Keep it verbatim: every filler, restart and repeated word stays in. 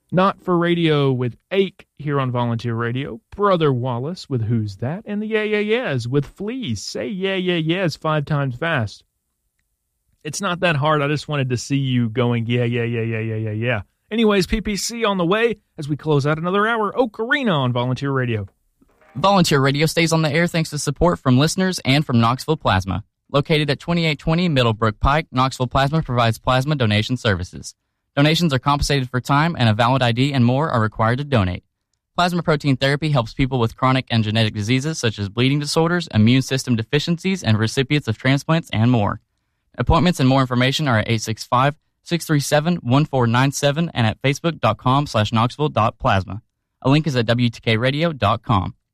Not for Radio with Ake here on Volunteer Radio. Brother Wallace with Who's That? And the Yeah Yeah Yeahs with Fleas. Say Yeah Yeah Yeahs five times fast. It's not that hard. I just wanted to see you going yeah, yeah, yeah, yeah, yeah, yeah, yeah. Anyways, P P C on the way as we close out another hour. Ocarina on Volunteer Radio. Volunteer Radio stays on the air thanks to support from listeners and from Knoxville Plasma. Located at twenty-eight twenty Middlebrook Pike, Knoxville Plasma provides plasma donation services. Donations are compensated for time, and a valid I D and more are required to donate. Plasma protein therapy helps people with chronic and genetic diseases such as bleeding disorders, immune system deficiencies, and recipients of transplants and more. Appointments and more information are at eight six five, six three seven, one four nine seven and at facebook.com slash knoxville.plasma. A link is at W T K radio dot com.